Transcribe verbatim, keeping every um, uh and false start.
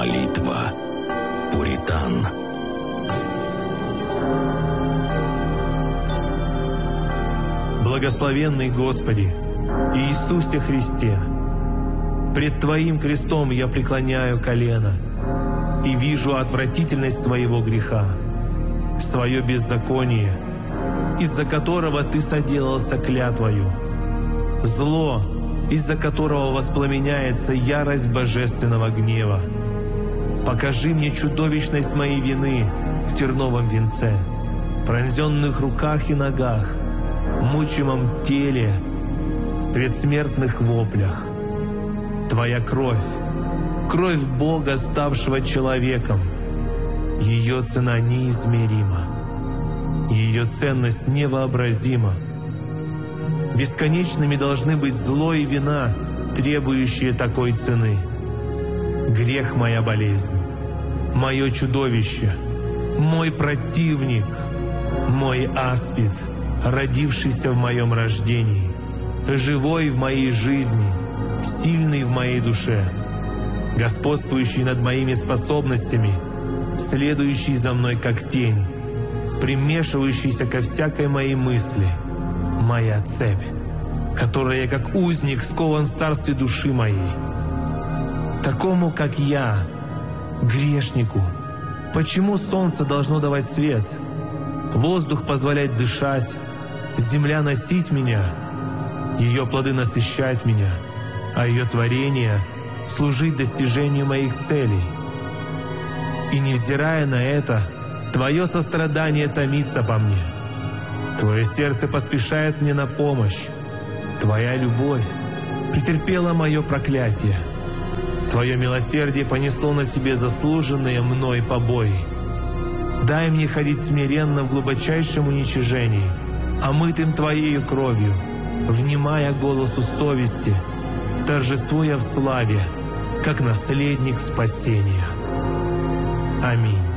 Молитва пуритан. Благословенный Господи, Иисусе Христе, пред Твоим крестом я преклоняю колено и вижу отвратительность своего греха, свое беззаконие, из-за которого Ты соделался клятвою, зло, из-за которого воспламеняется ярость божественного гнева. Покажи мне чудовищность моей вины в терновом венце, пронзенных руках и ногах, мучимом теле, предсмертных воплях. Твоя кровь, кровь Бога, ставшего человеком, ее цена неизмерима, ее ценность невообразима. Бесконечными должны быть зло и вина, требующие такой цены. Грех — моя болезнь, мое чудовище, мой противник, мой аспид, родившийся в моем рождении, живой в моей жизни, сильный в моей душе, господствующий над моими способностями, следующий за мной как тень, примешивающийся ко всякой моей мысли, моя цепь, которая, как узник, скован в царстве души моей. Такому, как я, грешнику, почему солнце должно давать свет, воздух позволять дышать, земля носить меня, ее плоды насыщать меня, а ее творение служить достижению моих целей? И невзирая на это, Твое сострадание томится по мне, Твое сердце поспешает мне на помощь, Твоя любовь претерпела мое проклятие, Твое милосердие понесло на себе заслуженные мной побои. Дай мне ходить смиренно в глубочайшем уничижении, омытым Твоею кровью, внимая голосу совести, торжествуя в славе, как наследник спасения. Аминь.